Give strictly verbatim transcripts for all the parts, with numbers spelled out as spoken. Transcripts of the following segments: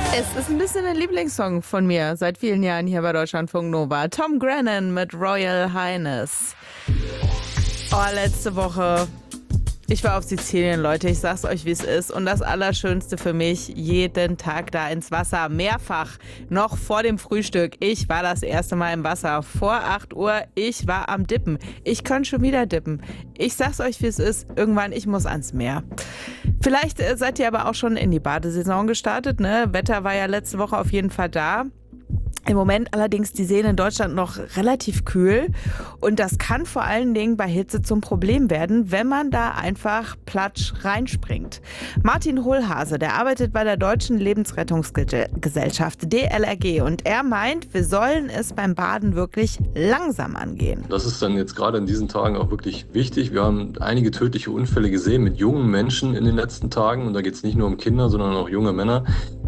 Es ist ein bisschen ein Lieblingssong von mir seit vielen Jahren hier bei Deutschlandfunk Nova. Tom Grennan mit Royal Highness. Oh, letzte Woche. Ich war auf Sizilien, Leute. Ich sag's euch, wie es ist. Und das Allerschönste für mich, jeden Tag da ins Wasser. Mehrfach. Noch vor dem Frühstück. Ich war das erste Mal im Wasser. Vor acht Uhr. Ich war am Dippen. Ich könnte schon wieder dippen. Ich sag's euch, wie es ist. Irgendwann, ich muss ans Meer. Vielleicht seid ihr aber auch schon in die Badesaison gestartet, ne? Wetter war ja letzte Woche auf jeden Fall da. Im Moment allerdings die Seen in Deutschland noch relativ kühl und das kann vor allen Dingen bei Hitze zum Problem werden, wenn man da einfach platsch reinspringt. Martin Hohlhase, der arbeitet bei der Deutschen Lebensrettungsgesellschaft D L R G und er meint, wir sollen es beim Baden wirklich langsam angehen. Das ist dann jetzt gerade in diesen Tagen auch wirklich wichtig. Wir haben einige tödliche Unfälle gesehen mit jungen Menschen in den letzten Tagen und da geht es nicht nur um Kinder, sondern auch junge Männer.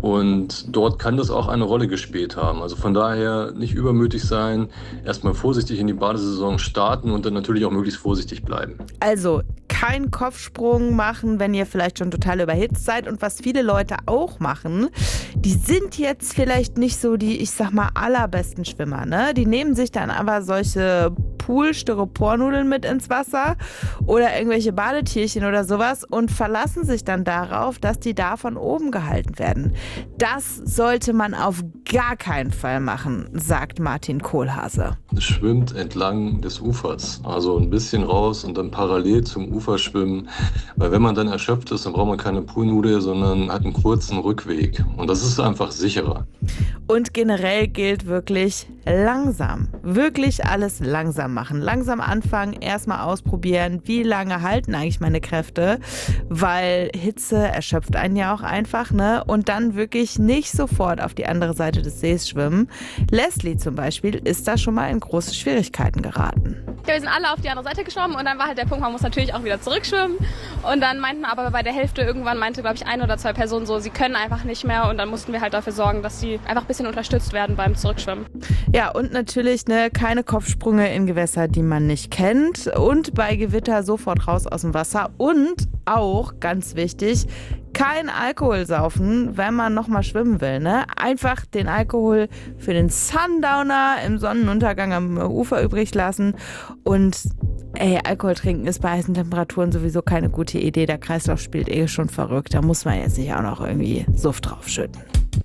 Und dort kann das auch eine Rolle gespielt haben. Also von daher nicht übermütig sein, erstmal vorsichtig in die Badesaison starten und dann natürlich auch möglichst vorsichtig bleiben. Also keinen Kopfsprung machen, wenn ihr vielleicht schon total überhitzt seid. Und was viele Leute auch machen, die sind jetzt vielleicht nicht so die, ich sag mal, allerbesten Schwimmer, ne? Die nehmen sich dann aber solche Pool-Styropornudeln mit ins Wasser oder irgendwelche Badetierchen oder sowas und verlassen sich dann darauf, dass die da von oben gehalten werden. Das sollte man auf gar keinen Fall machen, sagt Martin Kohlhase. Schwimmt entlang des Ufers, also ein bisschen raus und dann parallel zum Ufer schwimmen, weil wenn man dann erschöpft ist, dann braucht man keine Poolnudel, sondern hat einen kurzen Rückweg und das ist einfach sicherer. Und generell gilt wirklich langsam, wirklich alles langsam machen. Langsam anfangen, erstmal ausprobieren, wie lange halten eigentlich meine Kräfte, weil Hitze erschöpft einen ja auch einfach, ne? Und dann wirklich nicht sofort auf die andere Seite des Sees schwimmen. Leslie zum Beispiel ist da schon mal in große Schwierigkeiten geraten. Ja, wir sind alle auf die andere Seite geschwommen und dann war halt der Punkt, man muss natürlich auch wieder zurückschwimmen. Und dann meinten aber bei der Hälfte irgendwann meinte, glaube ich, ein oder zwei Personen so, sie können einfach nicht mehr und dann mussten wir halt dafür sorgen, dass sie einfach ein bisschen unterstützt werden beim Zurückschwimmen. Ja, und natürlich ne, keine Kopfsprünge in Gewässer, die man nicht kennt und bei Gewitter sofort raus aus dem Wasser und auch, ganz wichtig, kein Alkohol saufen, wenn man nochmal schwimmen will. Ne? Einfach den Alkohol für den Sundowner im Sonnenuntergang am Ufer übrig lassen. Und ey, Alkohol trinken ist bei heißen Temperaturen sowieso keine gute Idee. Der Kreislauf spielt eh schon verrückt. Da muss man jetzt nicht auch noch irgendwie Suft draufschütten.